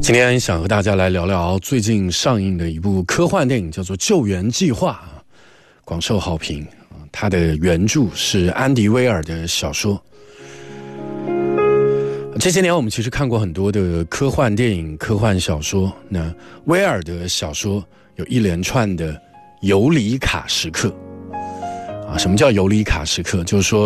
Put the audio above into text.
今天想和大家来聊聊最近上映的一部科幻电影，叫做《救援计划》，广受好评。它的原著是安迪·威尔的小说。这些年我们其实看过很多的科幻电影、科幻小说，那威尔的小说有一连串的尤里卡时刻。什么叫尤里卡时刻？就是说